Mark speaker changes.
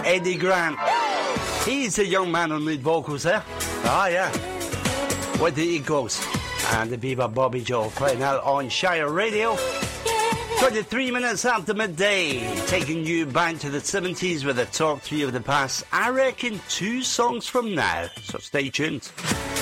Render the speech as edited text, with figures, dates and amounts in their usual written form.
Speaker 1: Eddie Grant. He's a young man on lead vocals there. Ah, yeah. With the Eagles. And the Bebop Bobby Joe playing out on Shire Radio. 23 minutes after midday. Taking you back to the 70s with a top 3 of the past. I reckon 2 songs from now. So stay tuned.